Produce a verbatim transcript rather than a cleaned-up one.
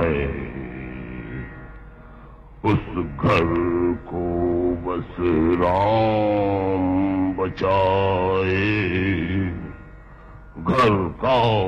है, उस घर को बस राम बचाए। घर का